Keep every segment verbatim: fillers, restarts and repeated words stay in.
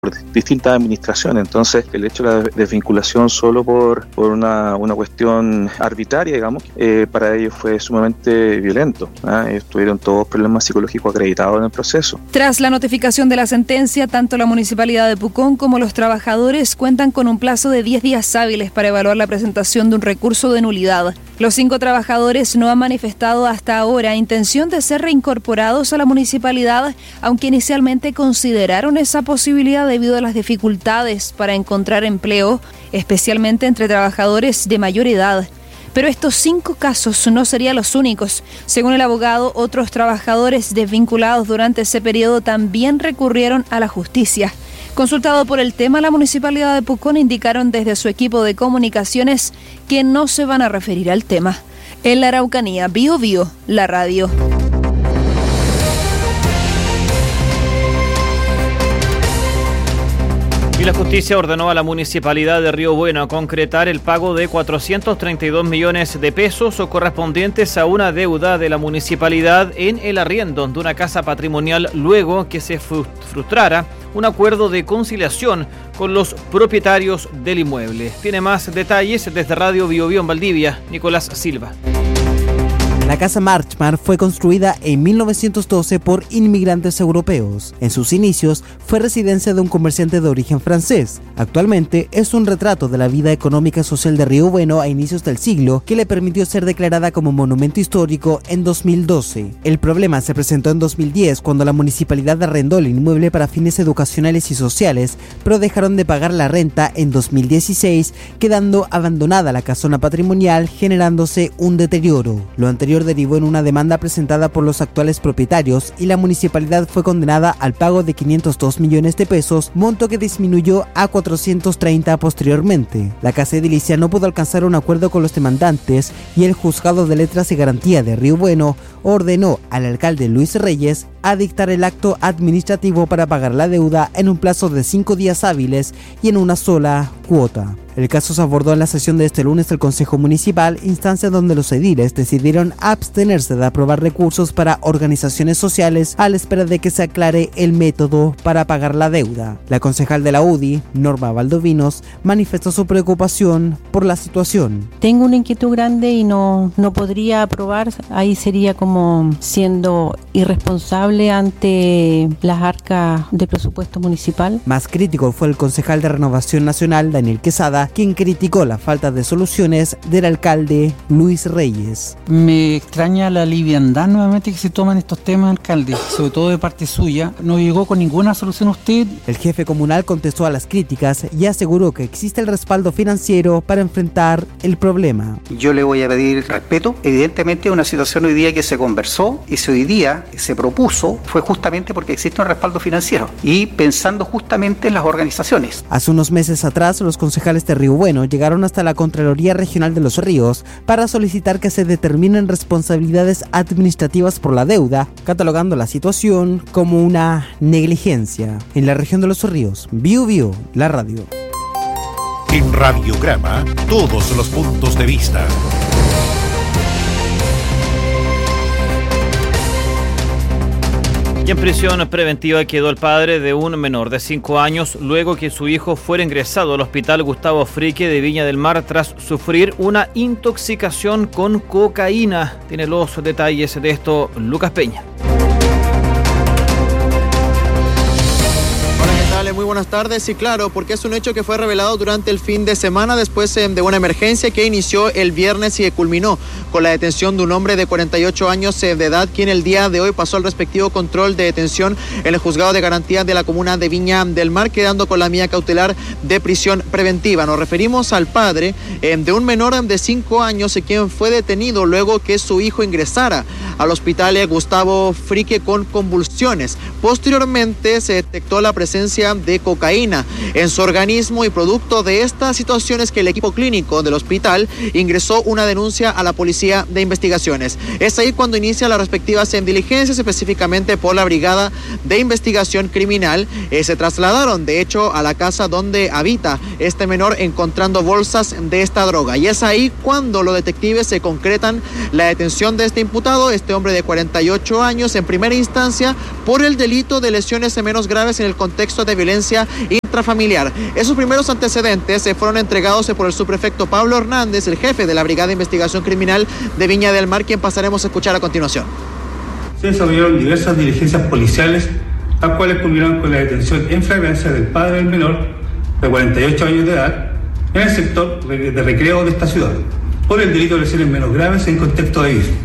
por distintas administraciones. Entonces, el hecho de la desvinculación solo por, por una, una cuestión arbitraria, digamos, eh, para ellos fue sumamente violento. ¿eh? Tuvieron todos problemas psicológicos acreditados en el proceso. Tras la notificación de la sentencia, tanto la Municipalidad de Pucón como los trabajadores cuentan con un plazo de diez días hábiles para evaluar la presentación de un recurso de nulidad. Los cinco trabajadores no han manifestado hasta ahora intención de ser reincorporados a la municipalidad, aunque inicialmente consideraron esa posibilidad debido a las dificultades para encontrar empleo, especialmente entre trabajadores de mayor edad. Pero estos cinco casos no serían los únicos. Según el abogado, otros trabajadores desvinculados durante ese periodo también recurrieron a la justicia. Consultado por el tema, la Municipalidad de Pucón indicaron desde su equipo de comunicaciones que no se van a referir al tema. En la Araucanía, Bio Bio, la radio. Y la justicia ordenó a la Municipalidad de Río Bueno concretar el pago de cuatrocientos treinta y dos millones de pesos o correspondientes a una deuda de la municipalidad en el arriendo de una casa patrimonial luego que se frustrara un acuerdo de conciliación con los propietarios del inmueble. Tiene más detalles desde Radio Bio Bio en Valdivia, Nicolás Silva. La Casa Marchmar fue construida en mil novecientos doce por inmigrantes europeos. En sus inicios fue residencia de un comerciante de origen francés. Actualmente es un retrato de la vida económica y social de Río Bueno a inicios del siglo que le permitió ser declarada como monumento histórico en dos mil doce. El problema se presentó en dos mil diez cuando la municipalidad arrendó el inmueble para fines educacionales y sociales, pero dejaron de pagar la renta en dos mil dieciséis, quedando abandonada la casona patrimonial, generándose un deterioro. Lo anterior derivó en una demanda presentada por los actuales propietarios y la municipalidad fue condenada al pago de quinientos dos millones de pesos, monto que disminuyó a cuatrocientos treinta posteriormente. La casa edilicia no pudo alcanzar un acuerdo con los demandantes y el Juzgado de Letras y Garantía de Río Bueno ordenó al alcalde Luis Reyes a dictar el acto administrativo para pagar la deuda en un plazo de cinco días hábiles y en una sola cuota. El caso se abordó en la sesión de este lunes del Consejo Municipal, instancia donde los ediles decidieron abstenerse de aprobar recursos para organizaciones sociales a la espera de que se aclare el método para pagar la deuda. La concejal de la U D I, Norma Valdovinos, manifestó su preocupación por la situación. Tengo una inquietud grande y no, no podría aprobar, ahí sería como siendo irresponsable ante las arcas de presupuesto municipal. Más crítico fue el concejal de Renovación Nacional, Daniel Quesada, quien criticó la falta de soluciones del alcalde Luis Reyes. Me extraña la liviandad nuevamente que se toman estos temas, alcalde, sobre todo de parte suya. No llegó con ninguna solución usted. El jefe comunal contestó a las críticas y aseguró que existe el respaldo financiero para enfrentar el problema. Yo le voy a pedir respeto. Evidentemente es una situación hoy día que se conversó y si hoy día se propuso fue justamente porque existe un respaldo financiero y pensando justamente en las organizaciones. Hace unos meses atrás los concejales de Río Bueno llegaron hasta la Contraloría Regional de los Ríos para solicitar que se determinen responsabilidades administrativas por la deuda, catalogando la situación como una negligencia. En la región de los Ríos, Bio Bio, la radio. En Radiograma, todos los puntos de vista. Y en prisión preventiva quedó el padre de un menor de cinco años luego que su hijo fuera ingresado al hospital Gustavo Fricke de Viña del Mar tras sufrir una intoxicación con cocaína. Tiene los detalles de esto Lucas Peña. Muy buenas tardes, y claro, porque es un hecho que fue revelado durante el fin de semana después eh, de una emergencia que inició el viernes y que culminó con la detención de un hombre de cuarenta y ocho años eh, de edad, quien el día de hoy pasó al respectivo control de detención en el Juzgado de Garantía de la Comuna de Viña del Mar, quedando con la medida cautelar de prisión preventiva. Nos referimos al padre eh, de un menor de cinco años, eh, quien fue detenido luego que su hijo ingresara al hospital eh, Gustavo Fricke con convulsiones. Posteriormente se detectó la presencia de cocaína en su organismo y producto de estas situaciones que el equipo clínico del hospital ingresó una denuncia a la Policía de Investigaciones. Es ahí cuando inicia las respectivas diligencias, específicamente por la Brigada de Investigación Criminal. Eh, se trasladaron de hecho a la casa donde habita este menor encontrando bolsas de esta droga, y es ahí cuando los detectives se concretan la detención de este imputado. este hombre de cuarenta y ocho años en primera instancia por el delito de lesiones menos graves en el contexto de violencia intrafamiliar. Esos primeros antecedentes se fueron entregados por el subprefecto Pablo Hernández, el jefe de la Brigada de Investigación Criminal de Viña del Mar, quien pasaremos a escuchar a continuación. Se desarrollaron diversas diligencias policiales, las cuales culminaron con la detención en flagrancia del padre del menor, de cuarenta y ocho años de edad, en el sector de recreo de esta ciudad, por el delito de lesiones menos graves en contexto de violencia.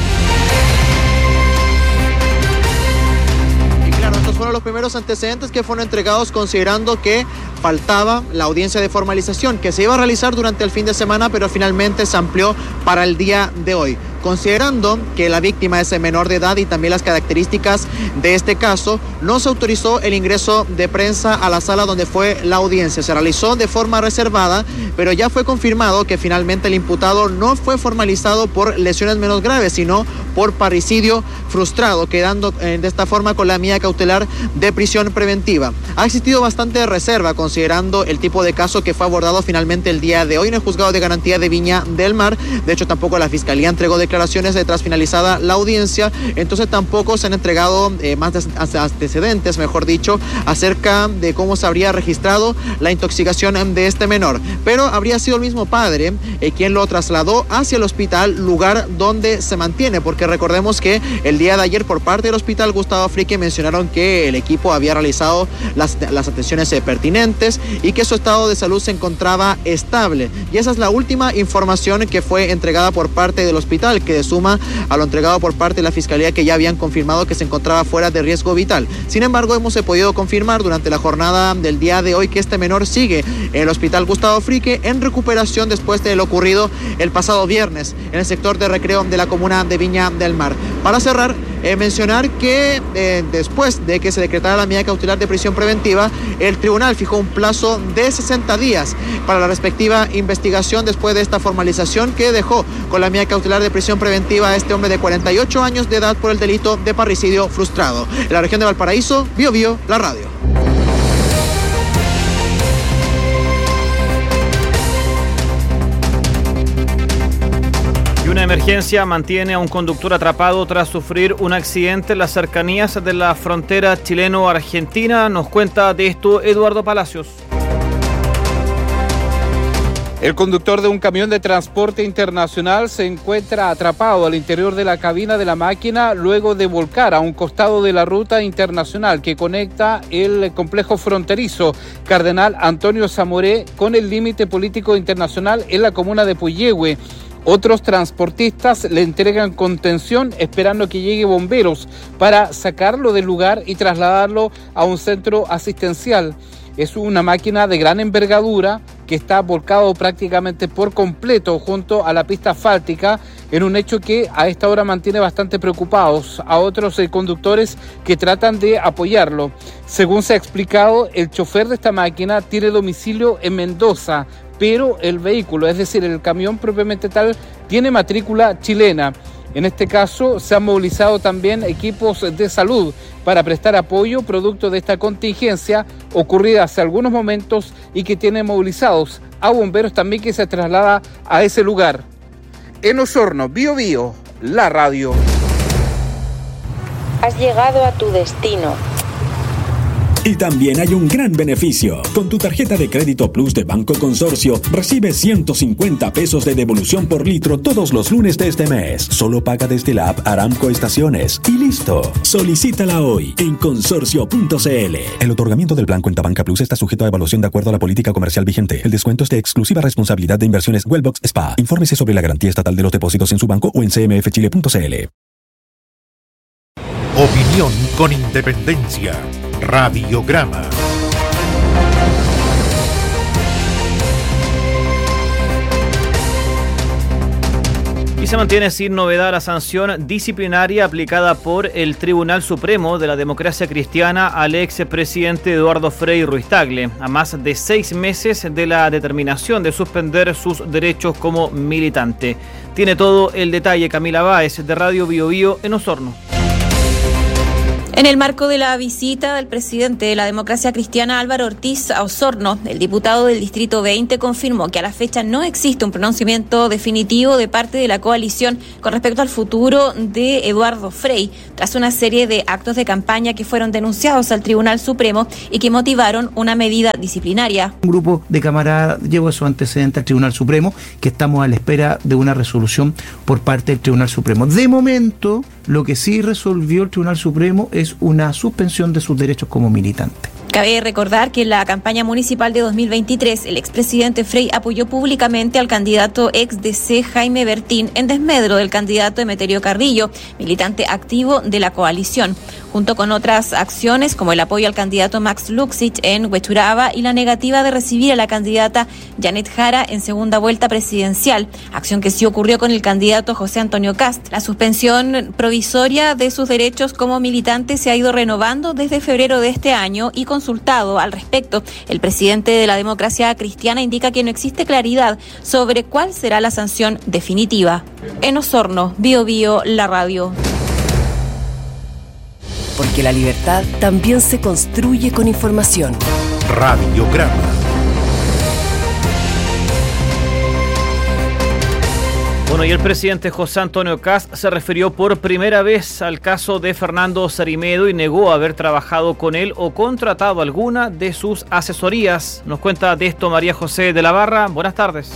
Fueron los primeros antecedentes que fueron entregados considerando que faltaba la audiencia de formalización que se iba a realizar durante el fin de semana, pero finalmente se amplió para el día de hoy. Considerando que la víctima es menor de edad y también las características de este caso, no se autorizó el ingreso de prensa a la sala donde fue la audiencia. Se realizó de forma reservada, pero ya fue confirmado que finalmente el imputado no fue formalizado por lesiones menos graves, sino por parricidio frustrado, quedando eh, de esta forma con la medida cautelar de prisión preventiva. Ha existido bastante reserva considerando el tipo de caso que fue abordado finalmente el día de hoy en el Juzgado de Garantía de Viña del Mar. De hecho, tampoco la Fiscalía entregó declaraciones de tras finalizada la audiencia, entonces tampoco se han entregado eh, más antecedentes, mejor dicho, acerca de cómo se habría registrado la intoxicación de este menor. Pero habría sido el mismo padre eh, quien lo trasladó hacia el hospital, lugar donde se mantiene, porque recordemos que el día de ayer por parte del Hospital Gustavo Frique mencionaron que el equipo había realizado las, las atenciones eh, pertinentes y que su estado de salud se encontraba estable. Y esa es la última información que fue entregada por parte del hospital, que de suma a lo entregado por parte de la Fiscalía, que ya habían confirmado que se encontraba fuera de riesgo vital. Sin embargo, hemos eh, podido confirmar durante la jornada del día de hoy que este menor sigue en el Hospital Gustavo Frique en recuperación después de lo ocurrido el pasado viernes en el sector de recreo de la comuna de Viña del Mar. Para cerrar, eh, mencionar que eh, después de que se decretara la medida cautelar de prisión preventiva, el tribunal fijó un plazo de sesenta días para la respectiva investigación después de esta formalización que dejó con la medida cautelar de prisión preventiva a este hombre de cuarenta y ocho años de edad por el delito de parricidio frustrado. En la región de Valparaíso, Bio Bio, la radio. Una emergencia mantiene a un conductor atrapado tras sufrir un accidente en las cercanías de la frontera chileno-argentina. Nos cuenta de esto Eduardo Palacios. El conductor de un camión de transporte internacional se encuentra atrapado al interior de la cabina de la máquina luego de volcar a un costado de la ruta internacional que conecta el complejo fronterizo Cardenal Antonio Zamoré con el límite político internacional en la comuna de Puyehue. Otros transportistas le entregan contención esperando que llegue bomberos para sacarlo del lugar y trasladarlo a un centro asistencial. Es una máquina de gran envergadura que está volcado prácticamente por completo junto a la pista asfáltica, en un hecho que a esta hora mantiene bastante preocupados a otros eh, conductores que tratan de apoyarlo. Según se ha explicado, el chofer de esta máquina tiene domicilio en Mendoza, pero el vehículo, es decir, el camión propiamente tal, tiene matrícula chilena. En este caso se han movilizado también equipos de salud para prestar apoyo producto de esta contingencia ocurrida hace algunos momentos y que tiene movilizados a bomberos también que se traslada a ese lugar. En Osorno, Bio Bio, la radio. Has llegado a tu destino. Y también hay un gran beneficio. Con tu tarjeta de crédito Plus de Banco Consorcio, recibes ciento cincuenta pesos de devolución por litro todos los lunes de este mes. Solo paga desde la app Aramco Estaciones. Y listo. Solicítala hoy en consorcio punto c l. El otorgamiento del plan Cuenta Banca Plus está sujeto a evaluación de acuerdo a la política comercial vigente. El descuento es de exclusiva responsabilidad de Inversiones Wellbox S P A. Infórmese sobre la garantía estatal de los depósitos en su banco o en c m f chile punto c l. Opinión con independencia. Radiograma. Y se mantiene sin novedad la sanción disciplinaria aplicada por el Tribunal Supremo de la Democracia Cristiana al expresidente Eduardo Frei Ruiz-Tagle, a más de seis meses de la determinación de suspender sus derechos como militante. Tiene todo el detalle Camila Báez de Radio Bio Bio en Osorno. En el marco de la visita del presidente de la Democracia Cristiana, Álvaro Ortiz, a Osorno, el diputado del Distrito veinte confirmó que a la fecha no existe un pronunciamiento definitivo de parte de la coalición con respecto al futuro de Eduardo Frei, tras una serie de actos de campaña que fueron denunciados al Tribunal Supremo y que motivaron una medida disciplinaria. Un grupo de camaradas llevó su antecedente al Tribunal Supremo, que estamos a la espera de una resolución por parte del Tribunal Supremo. De momento, lo que sí resolvió el Tribunal Supremo es una suspensión de sus derechos como militante. Cabe recordar que en la campaña municipal de dos mil veintitrés, el expresidente Frei apoyó públicamente al candidato ex D C Jaime Bertín en desmedro del candidato Emeterio Carrillo, militante activo de la coalición, junto con otras acciones como el apoyo al candidato Max Luxich en Huechuraba y la negativa de recibir a la candidata Janet Jara en segunda vuelta presidencial, acción que sí ocurrió con el candidato José Antonio Kast. La suspensión provisoria de sus derechos como militante se ha ido renovando desde febrero de este año y consultado al respecto, el presidente de la Democracia Cristiana indica que no existe claridad sobre cuál será la sanción definitiva. En Osorno, Bio Bio, la radio. Porque la libertad también se construye con información. Radiograma. Bueno, y el presidente José Antonio Kast se refirió por primera vez al caso de Fernando Sarimedo y negó haber trabajado con él o contratado alguna de sus asesorías. Nos cuenta de esto María José de la Barra. Buenas tardes.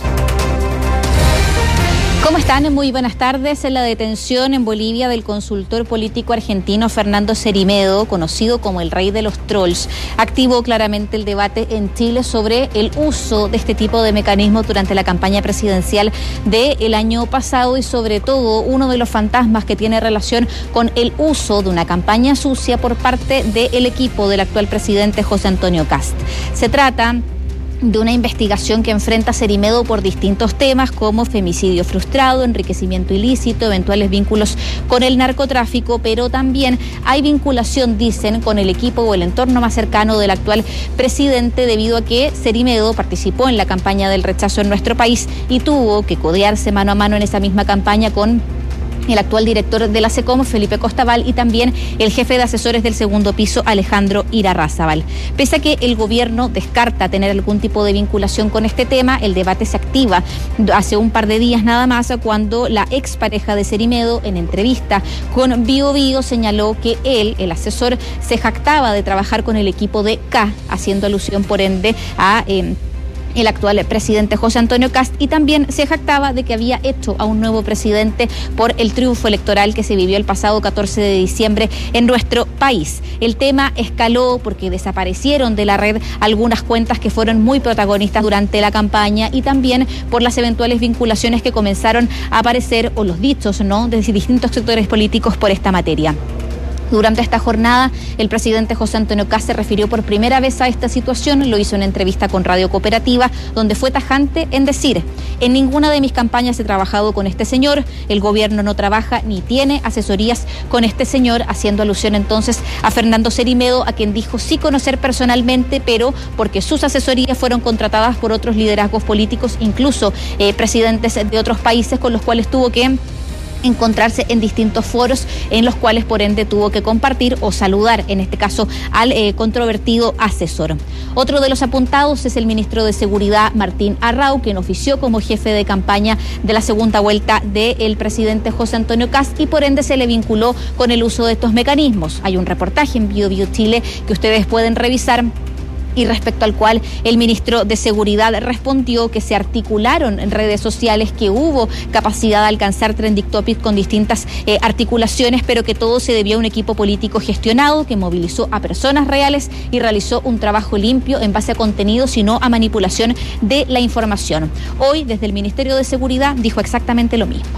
¿Cómo están? Muy buenas tardes. En la detención en Bolivia del consultor político argentino Fernando Sarimedo, conocido como el rey de los trolls, activó claramente el debate en Chile sobre el uso de este tipo de mecanismos durante la campaña presidencial del año pasado y sobre todo uno de los fantasmas que tiene relación con el uso de una campaña sucia por parte del equipo del actual presidente José Antonio Kast. Se trata de una investigación que enfrenta a Sarimedo por distintos temas como femicidio frustrado, enriquecimiento ilícito, eventuales vínculos con el narcotráfico, pero también hay vinculación, dicen, con el equipo o el entorno más cercano del actual presidente debido a que Sarimedo participó en la campaña del rechazo en nuestro país y tuvo que codearse mano a mano en esa misma campaña con el actual director de la SECOM, Felipe Costaval, y también el jefe de asesores del segundo piso, Alejandro Irarrázaval. Pese a que el gobierno descarta tener algún tipo de vinculación con este tema, el debate se activa hace un par de días nada más cuando la expareja de Sarimedo, en entrevista con Bio Bio, señaló que él, el asesor, se jactaba de trabajar con el equipo de K, haciendo alusión por ende a Eh, el actual presidente José Antonio Kast, y también se jactaba de que había hecho a un nuevo presidente por el triunfo electoral que se vivió el pasado catorce de diciembre en nuestro país. El tema escaló porque desaparecieron de la red algunas cuentas que fueron muy protagonistas durante la campaña y también por las eventuales vinculaciones que comenzaron a aparecer, o los dichos, ¿no?, de distintos sectores políticos por esta materia. Durante esta jornada, el presidente José Antonio Kast se refirió por primera vez a esta situación, lo hizo en entrevista con Radio Cooperativa, donde fue tajante en decir: en ninguna de mis campañas he trabajado con este señor, el gobierno no trabaja ni tiene asesorías con este señor, haciendo alusión entonces a Fernando Sarimedo, a quien dijo sí conocer personalmente, pero porque sus asesorías fueron contratadas por otros liderazgos políticos, incluso eh, presidentes de otros países con los cuales tuvo que encontrarse en distintos foros en los cuales por ende tuvo que compartir o saludar, en este caso al eh, controvertido asesor. Otro de los apuntados es el ministro de Seguridad, Martín Arrau, quien ofició como jefe de campaña de la segunda vuelta del presidente José Antonio Kast y por ende se le vinculó con el uso de estos mecanismos. Hay un reportaje en Bio Bio Chile que ustedes pueden revisar, y respecto al cual el ministro de Seguridad respondió que se articularon en redes sociales, que hubo capacidad de alcanzar trending topics con distintas eh, articulaciones, pero que todo se debió a un equipo político gestionado que movilizó a personas reales y realizó un trabajo limpio en base a contenidos y no a manipulación de la información. Hoy, desde el Ministerio de Seguridad, dijo exactamente lo mismo.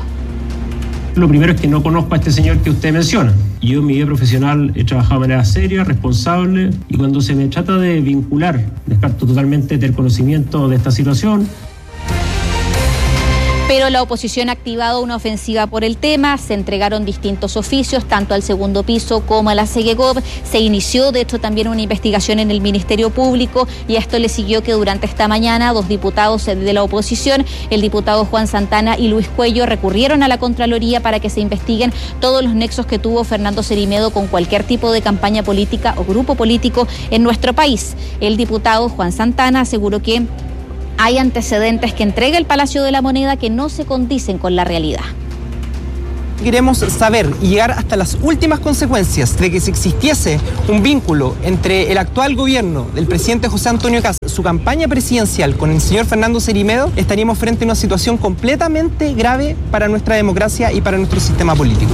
Lo primero es que no conozco a este señor que usted menciona. Yo en mi vida profesional he trabajado de manera seria, responsable, y cuando se me trata de vincular, descarto totalmente del conocimiento de esta situación. Pero la oposición ha activado una ofensiva por el tema, se entregaron distintos oficios, tanto al segundo piso como a la Segegov, se inició de hecho también una investigación en el Ministerio Público y a esto le siguió que durante esta mañana dos diputados de la oposición, el diputado Juan Santana y Luis Cuello, recurrieron a la Contraloría para que se investiguen todos los nexos que tuvo Fernando Cerimedo con cualquier tipo de campaña política o grupo político en nuestro país. El diputado Juan Santana aseguró que hay antecedentes que entrega el Palacio de la Moneda que no se condicen con la realidad. Queremos saber y llegar hasta las últimas consecuencias de que si existiese un vínculo entre el actual gobierno del presidente José Antonio Kast, su campaña presidencial con el señor Fernando Cerimedo, estaríamos frente a una situación completamente grave para nuestra democracia y para nuestro sistema político.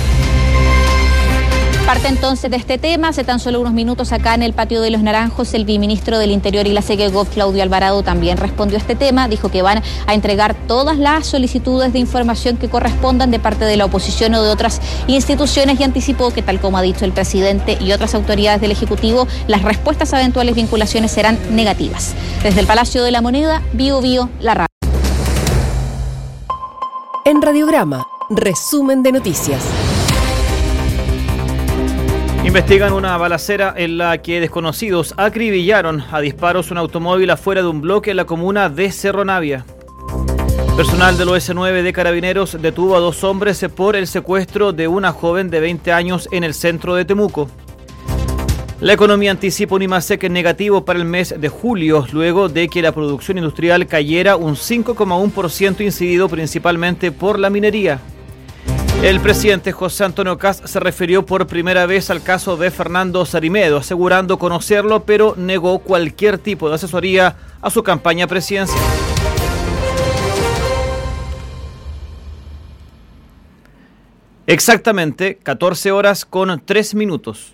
Parte entonces de este tema, hace tan solo unos minutos acá en el Patio de los Naranjos, el viceministro del Interior y la Segegov, Claudio Alvarado, también respondió a este tema, dijo que van a entregar todas las solicitudes de información que correspondan de parte de la oposición o de otras instituciones y anticipó que, tal como ha dicho el presidente y otras autoridades del Ejecutivo, las respuestas a eventuales vinculaciones serán negativas. Desde el Palacio de la Moneda, Bio Bio, la radio. En Radiograma, resumen de noticias. Investigan una balacera en la que desconocidos acribillaron a disparos un automóvil afuera de un bloque en la comuna de Cerro Navia. Personal del O S nueve de Carabineros detuvo a dos hombres por el secuestro de una joven de veinte años en el centro de Temuco. La economía anticipa un IMASEC negativo para el mes de julio, luego de que la producción industrial cayera un cinco coma uno por ciento, incidido principalmente por la minería. El presidente José Antonio Kast se refirió por primera vez al caso de Fernando Cerimedo, asegurando conocerlo, pero negó cualquier tipo de asesoría a su campaña presidencial. Exactamente catorce horas con tres minutos.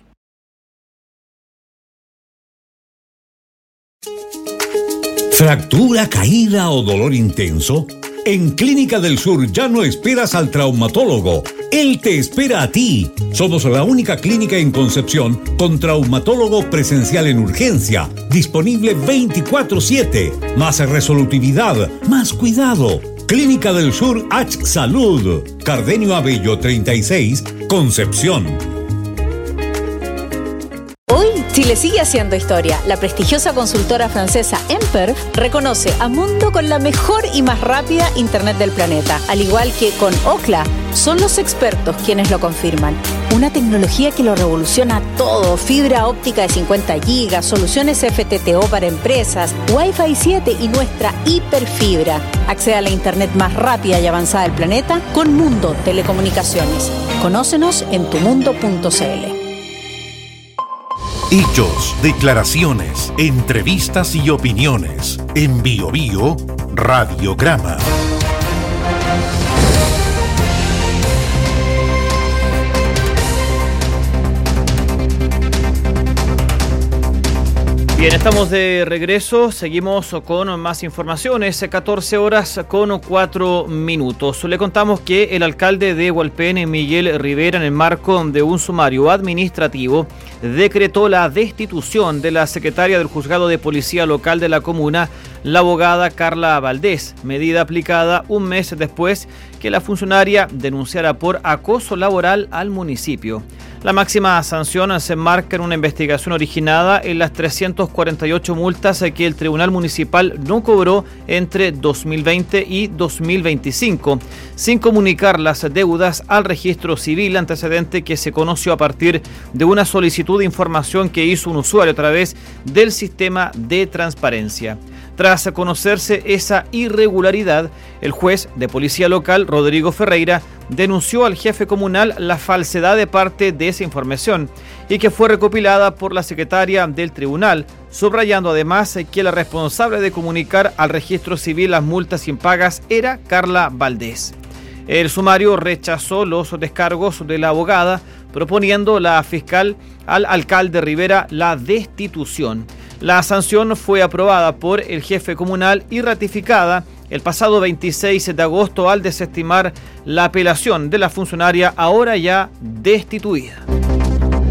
¿Fractura, caída o dolor intenso? En Clínica del Sur ya no esperas al traumatólogo, él te espera a ti. Somos la única clínica en Concepción con traumatólogo presencial en urgencia, disponible veinticuatro siete. Más resolutividad, más cuidado. Clínica del Sur H Salud, Cardenio Abello treinta y seis, Concepción. Hoy, Chile sigue haciendo historia. La prestigiosa consultora francesa Emperf reconoce a Mundo con la mejor y más rápida Internet del planeta. Al igual que con Ookla, son los expertos quienes lo confirman. Una tecnología que lo revoluciona todo. Fibra óptica de cincuenta gigas, soluciones F T T O para empresas, Wi-Fi siete y nuestra hiperfibra. Accede a la Internet más rápida y avanzada del planeta con Mundo Telecomunicaciones. Conócenos en tumundo punto c l. Hechos, declaraciones, entrevistas y opiniones. En Bio Bio, Radiograma. Bien, estamos de regreso, seguimos con más informaciones, catorce horas con cuatro minutos. Le contamos que el alcalde de Hualpén, Miguel Rivera, en el marco de un sumario administrativo, decretó la destitución de la secretaria del Juzgado de Policía Local de la comuna, la abogada Carla Valdés, medida aplicada un mes después que la funcionaria denunciara por acoso laboral al municipio. La máxima sanción se enmarca en una investigación originada en las trescientas cuarenta y ocho multas que el Tribunal Municipal no cobró entre dos mil veinte y dos mil veinticinco, sin comunicar las deudas al registro civil, antecedente que se conoció a partir de una solicitud de información que hizo un usuario a través del sistema de transparencia. Tras conocerse esa irregularidad, el juez de policía local, Rodrigo Ferreira, denunció al jefe comunal la falsedad de parte de esa información y que fue recopilada por la secretaria del tribunal, subrayando además que la responsable de comunicar al registro civil las multas impagas era Carla Valdés. El sumario rechazó los descargos de la abogada, proponiendo la fiscal al alcalde Rivera la destitución. La sanción fue aprobada por el jefe comunal y ratificada el pasado veintiséis de agosto al desestimar la apelación de la funcionaria ahora ya destituida.